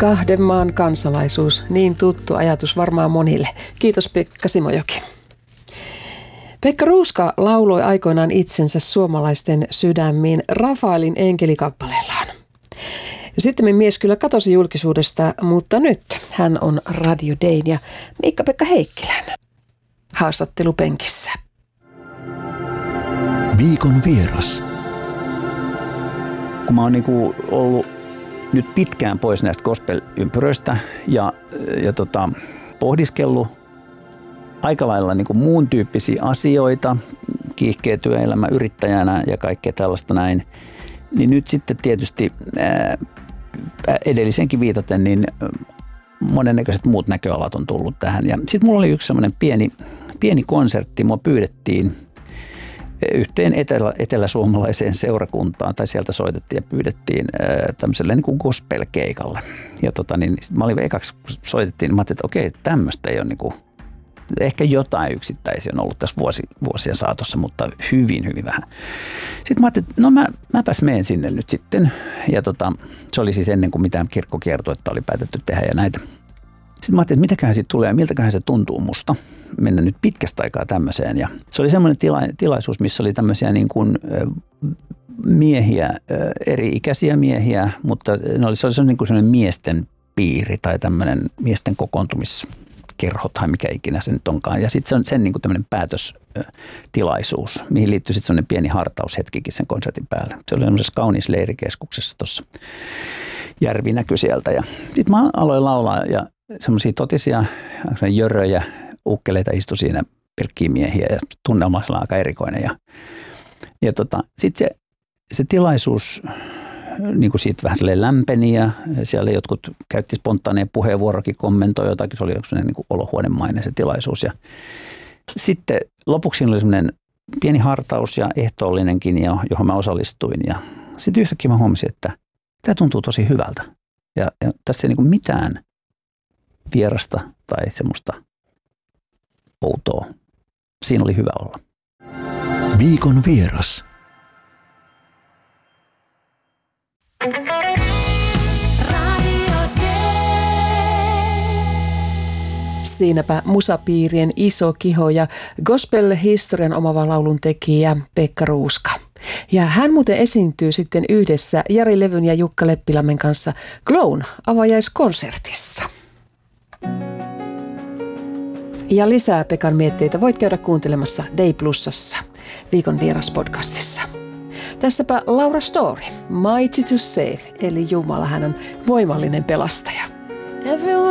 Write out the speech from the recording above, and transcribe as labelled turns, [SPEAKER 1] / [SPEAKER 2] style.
[SPEAKER 1] Kahden maan kansalaisuus, niin tuttu ajatus varmaan monille. Kiitos Pekka Simojoki. Pekka Ruuska lauloi aikoinaan itsensä suomalaisten sydämiin Rafaelin enkelikappaleellaan. Sitten mies kyllä katosi julkisuudesta, mutta nyt hän on Radio Dayn ja Miikka-Pekka Heikkilän haastattelupenkissä.
[SPEAKER 2] Viikon vieras.
[SPEAKER 3] Kun mä oon ollut nyt pitkään pois näistä gospel-ympyröistä ja pohdiskellut aika lailla muun tyyppisiä asioita, kiihkeä työelämä yrittäjänä ja kaikkea tällaista näin, niin nyt sitten tietysti edellisenkin viitaten, niin monennäköiset muut näköalat on tullut tähän. Ja sitten mulla oli yksi semmoinen pieni konsertti, mua pyydettiin yhteen eteläsuomalaiseen seurakuntaan, tai sieltä soitettiin ja pyydettiin tämmöiselle gospel-keikalle. Ja mä olin ekaksi, kun soitettiin, niin mä ajattelin, että okei, tämmöistä ei ole ehkä jotain yksittäisiä on ollut tässä vuosien saatossa, mutta hyvin, hyvin vähän. Sitten mä ajattelin, että no mäpäs menen sinne nyt sitten. Ja se oli siis ennen kuin mitään kirkkokiertuetta oli päätetty tehdä ja näitä. Sitten mä ajattelin, että mitäköhän siitä tulee ja miltäköhän se tuntuu musta mennä nyt pitkästä aikaa tämmöiseen. Ja se oli semmoinen tilaisuus, missä oli tämmöisiä miehiä, eri-ikäisiä miehiä, mutta se oli semmoinen miesten piiri tai tämmöinen miesten kokoontumiskerho tai mikä ikinä se nyt onkaan. Ja sitten se on sen tämmöinen päätöstilaisuus, mihin liittyy sitten semmoinen pieni hartaushetkikin sen konsertin päälle. Se oli semmoisessa kauniissa leirikeskuksessa tuossa. Järvi näkyi sieltä ja sitten mä aloin laulaa ja semmoisia totisia jöröjä, ukkeleita istui siinä, pelkkiä miehiä ja tunnelma oli aika erikoinen. Ja sitten se tilaisuus siitä vähän lämpeni ja siellä jotkut käytti spontaaneen puheenvuorokin, kommentoi jotakin, se oli sellainen olohuonemainen se tilaisuus. Ja sitten lopuksi oli semmoinen pieni hartaus ja ehtoollinenkin, johon mä osallistuin ja sitten yhtäkkiä mä huomasin, että tämä tuntuu tosi hyvältä ja tässä ei mitään vierasta tai semmoista outoa. Siinä oli hyvä olla.
[SPEAKER 2] Viikon vieras.
[SPEAKER 1] Siinäpä musapiirien iso kiho ja gospel-historian omava laulun tekijä Pekka Ruuska. Ja hän muuten esiintyy sitten yhdessä Jari Levyn ja Jukka Leppilammen kanssa Glown avajaiskonsertissa. Ja lisää Pekan mietteitä voit käydä kuuntelemassa Day Plusassa, Viikon vieras podcastissa. Tässäpä Laura Story, Mighty to Save, eli Jumala, hän on voimallinen pelastaja.